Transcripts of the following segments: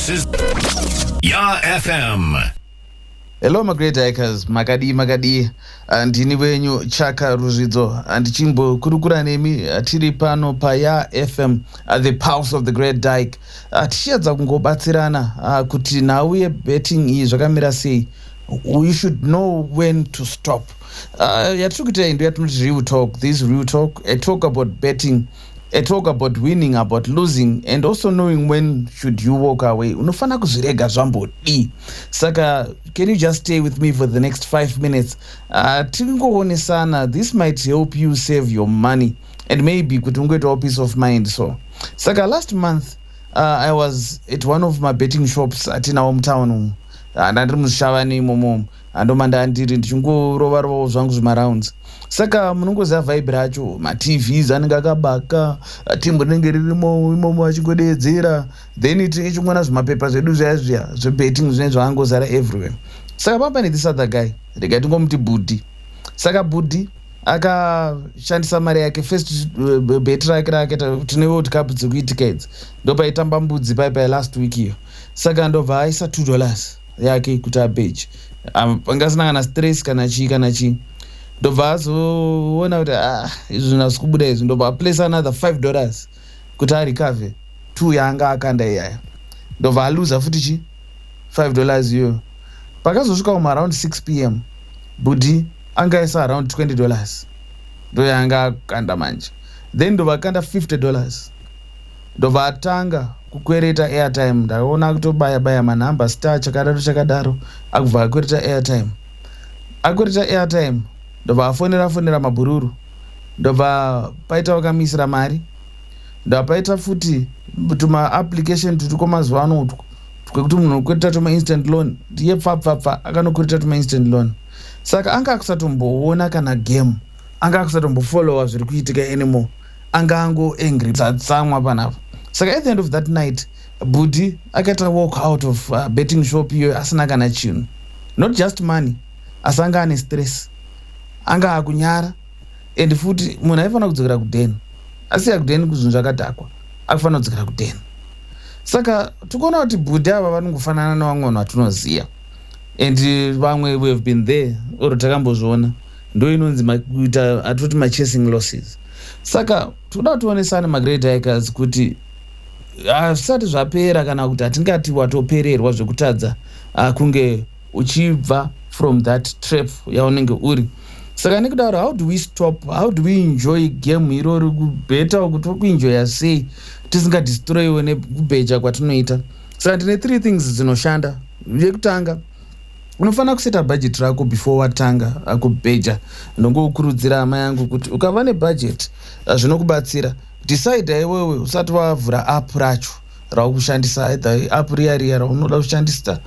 This is Ya FM. Hello my great hikers, makadi ndini wenyu Chaka Ruzidzo ndichimbo kurukura nemi tiri pano pa Ya FM, the pulse of the great dike. Tichedza kungobatsirana kuti nauye betting iyi zvakamira sei. You should know when to stop. Yatiri kuita ndo yatinoti real talk. This real talk, a talk about betting, a talk about winning, about losing, and also knowing when should you walk away. Unofana kuzvirega zvambodi. Saka, can you just stay with me for the next 5 minutes? Tingohonesana, this might help you save your money and maybe kuti ungoitawo peace of mind. Saka, last month I was at one of my betting shops atinawo mutown. Ndandiri muzvishavani imomo andomanda ndiri ndichingorova zvangu zvimarounds. Saka munongoziva vibe racho, ma-TVs anenge akabaka, timbo rinenge ririmo imomo achingodeedzera, then ichingona zvimapepa zvedu zviya zvebetting zvine zvangozara everywhere. Saka pamba ne this other guy rega tingomuti Budhi. Saka Budhi akashandisa mari yake first bet rake tine World Cup dzekuitickets ndopaitamba mbudzi paipai last week iyo. Saka ndobva aisa $2 yake kuti abeje, pangasina kana stress kana chii ndobva azoona kuti izvi zvina kubuda izvi, ndobva aplace another $5 kuti arecover 2 yaanga akanda iyaya, ndobva aluza futi chi $5 iyoyo. Pakazosvika around 6 p.m. Budhi angaisa around $20 ndo yaanga akanda manje, then ndobva akanda $50, ndobva atanga kukwereta airtime. Ndakaona kutobaya manhamba star chakadaro akubva akwereta airtime ndobva afonera mabhururu, ndobva paita wakamisira mari, ndobva paita futi tuma application tutiko mazuva ano twekuti munhu ukwereta tuma instant loan ndiye pfapfa akanokwereta tuma instant loan. Saka anga akusatomboona kana game, anga akusatombofollowa zviri kuitika anymore, anga ango angry dzatsamwa panapa. Saka at the end of that night Budhi akaita walk out of betting shop iyo asina kana chinhu, not just money, asi anga ane stress, anga akunyara, and futi munhu aifana kudzokera kudeni, asiya kudeni kuzvinhu zvakadhakwa, akufana kudzokera kudeni. Saka tikuona kuti Budhi ava vanongofanana nevamwe vanhu vatinoziva, and vamwe we have been there oro takambozviona, ndo inonzi kuita atoti ma-chasing losses. Saka toda kutionesana ma-great hikers kuti zvisati zvapera kana kuti hatingati watopererwa zvekutadza kunge uchibva from that trap yaunenge uri. Saka nekudaro, how do we stop, how do we enjoy game irori kubeta kuti kuenjoya sei tisingadestroyiwe nekubheja kwatinoita. Saka ndine 3 things dzinoshanda. Yekutanga, unofanira kuseta budget rako before watanga kubheja. Ndongokurudzira hama yangu kuti ukava nebudget zvinokubatsira. Decide iwewe usati wavhura app racho raukushandisa, either app riya raunoda kushandisa,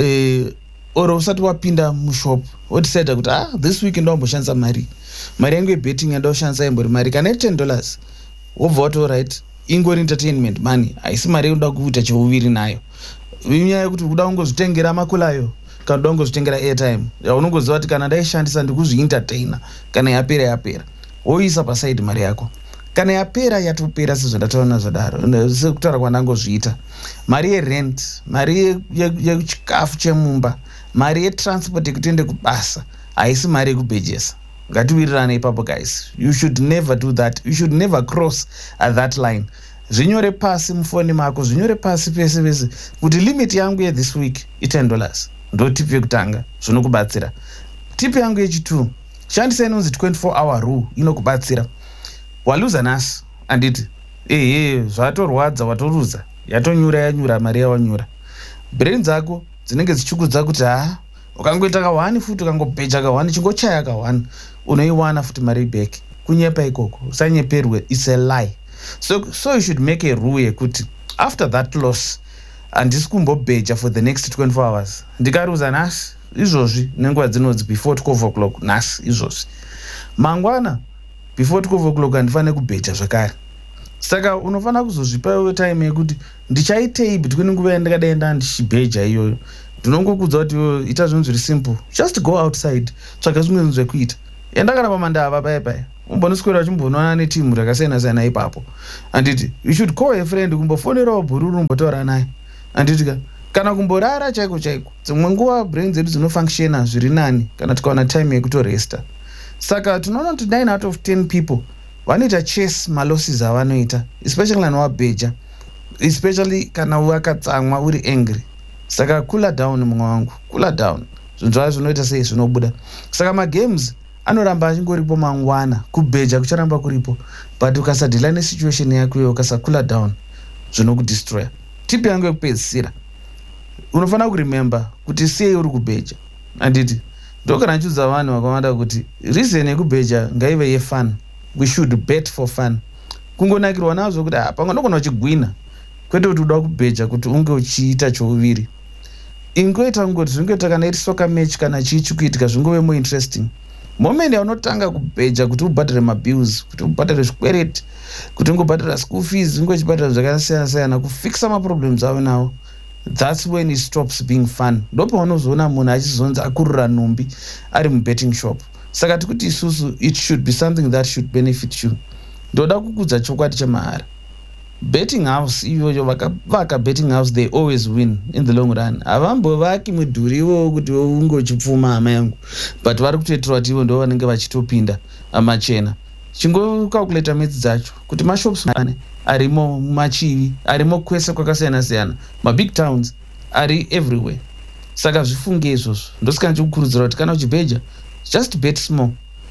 oro usati wapinda mushop wodecide kuti this week ndomboshandisa mari yangu yebetting yandaushandisa imbori mari kana $10, wobva wati alright, ingori entertainment money, haisi mari unoda kuita cheuviri nayo. Inyaya yekuti kuda kungozvitengera makulayo kana kuda kungozvitengera airtime yaunongoziva kuti kana ndaishandisa ndikuzvientertaina, kana yapera woisa paside mari yako. Kana yapera yatopera sezvandataura zvadaro, sekutaura kwandangozviita. Mari yerent, mari yechikafu chemumba, mari yetransport yekuti ende kubasa, haisi mari yekubhejesa. Ngatiwirirane ipapo guys. You should never do that. You should never cross that line. Zvinyore pasi mufoni mako, zvinyore pasi pese kuti limit yangu this week $10. Ndo tipi yekutanga, zvinokubatsira. Tipi yangu yechitu, shandisa inonzi 24-hour rule, inokubatsira. Waluza nasi anditi zvatorwadza, watoruza, yanyura mari yawanyura. Brain dzako dzinenge dzichikudza kuti ukangoita ka1 futi ukangobheja ka1 chingochaya ka1 unoiwana futi mari back. Kunyepa ikoko, usanyeperwe, it's a lie. So you should make a rule yekuti after that loss handisi kumbobheja for the next 24 hours. Ndikaruza nasi izvozvi nenguva dzinodzi before 12 o'clock nasi izvozvi. Mangwana before 12 o'clock handifane kubheja zvakare. Saka unofana kuzozvipa time yekuti ndichaitei between nguva yandikadaenda ndichibheja iyoyo. Ndinongokudza kuti ita zvinhu zviri simple, just go outside, tsvaga zvimwe zvinhu zvekuita. Enda kana pamandava paya umbonoswera chimbonoona netimu rakasiyana ipapo. Anditi you should call a friend, kumbofonerawo bhururu umbotaura naye. handitika kana kumborara chaiko chaiko. Dzimwe nguva brain dzedu dzinofunctiona zviri nani kana tikaona time yekutoresta. Saka tunoona kuti 9 out of 10 people vanoita chase malosses avanoita, especially kana wabheja, especially kana wakatsamwa uri angry. Saka cooler down mumwe wangu, cooler down. Zvinhu zvavo zvinoita sei zvinobuda. Saka magames anoramba achingoripo mangwana, kubheja kucharamba kuripo, but ukasadhila nesituation yako iyo ukasa cooler down zvinokudestroya. Tipi yangu yekupedzisira, unofanira kuremember kuti sei uri kubheja. Handiti ndokana ndichiudza vanhu vakawanda kuti reason yekubheja ngaive yefun. We should bet for fun. Kungonakirwa nazvo kuti panganogona uchigwina, kwete kuti uda kubheja kuti unge uchiita chouviri. Ingoita ngoti zvingoita kana iri soccer match kana chichi kuitika zvingove more interesting. Moment yaunotanga kubheja kuti ubhadhare mabills, kuti ubhadhare zvikwereti, kuti ungobhadhara school fees, ungobhadhara zvakasiyana-siyana, kufixa maproblems avo nawo, that's when it stops being fun. Ndopa unozoona munhu achizonzi akurura nhumbi ari mubetting shop. Saka tikuti isusu it should be something that should benefit you. Ndoda kukudza chokwadi chemahara. Betting house iyoyo vakavaka betting house, they always win in the long run. Havambovaki mudhuri iwo kuti unge uchipfuma hama yangu, but vari kutoitira kuti ivo ndo vanenge vachitopinda machena. Chingocalculata mets dzacho kuti mashops mane arimo mumachivi, arimo kwese kwakasiyana-siyana, mabig towns ari everywhere. Saka zvifunge izvozvo. Ndosika ndichikukurudzira kuti kana uchibheja, just bet small.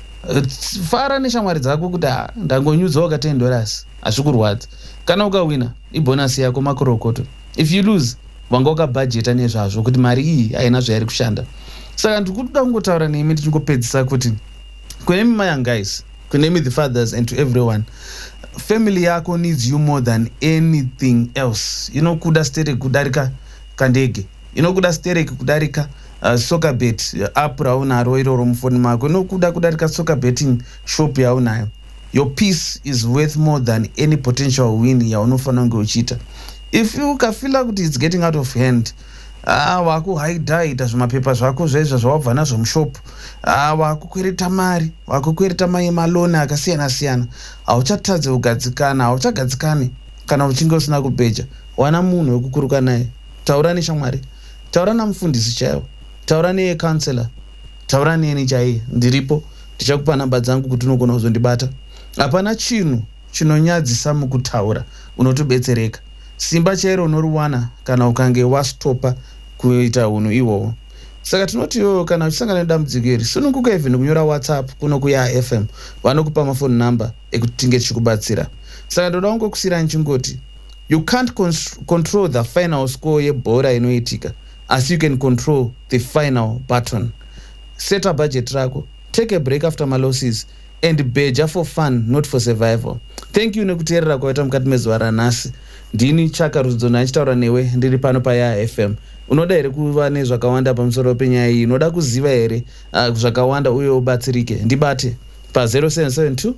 Fara neshamwari dzako kuti ndangonyudzawo ka $10 hazvikurwadza. Kana ukawina ibonasi yako makorokoto. If you lose wanga wakabhajeta nezvazvo kuti mari iyi haina zvairi kushanda. Saka ndikuda kungotaura nemi tichingopedzisa kuti kunemi my young guys, kunemi the fathers and to everyone, family yako needs you more than anything else. Inokuda stereki kudarika kandege, inokuda stereki kudarika soccer bet app raunaro iroro mufoni mako, inokuda kudarika soccer betting shop yaunayo. Your peace is worth more than any potential win yaunofanira kunge uchiita. If you ukafila kuti it's getting out of hand, wakuhaidhaita zvimapepa zvako zvaizva zvawabva nazvo mushop, wakukwereta mari, wakukwereta maloni akasiyana-siyana, hauchatadze kugadzikana, hauchagadzikani kana uchinge usina kubheja. Wana munhu wekukuruka naye, taura neshamwari, taura namufundisi chaiwo, taura necounselor, taura neni chaiye, ndiripo, ndichakupa namba dzangu kuti unogona kuzondibata. Hapana chinhu chinonyadzisa mukutaura, unotobetsereka. Simba chairo unoriwana kana ukange wastopa kuita unhu ihwohwo. Saka tinoti kana uchisangana nedambudziko iri, sununguka even kunyora WhatsApp kuno kuya FM, vanokupa mafoni number ekuti tinge tichikubatsira. Saka ndoda kungokusiyira nchingoti, you can't control the final score yebhora inoitika, as you can control the final button. Set a budget rako, take a break after my losses, and beja for fun, not for survival. Thank you nekuteerera kwaita mukati mezuva ranhasi. Ndini Chaka Rudzo nachitaura newe ndiri pano paYaya FM. Unoda here kuva nezvakawanda pamusoro penyaya iyi, unoda kuziva here zvakawanda uye ubatsirike, ndibate pa 0772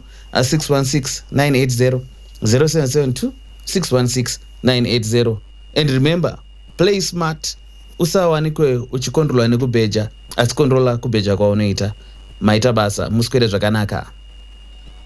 616 980, 0772 616 980. And remember, play smart. Usawanikwe uchikondrolwa nekubheja, asi kondrola kubheja kwaunoita. Maita basa, muswere zvakanaka.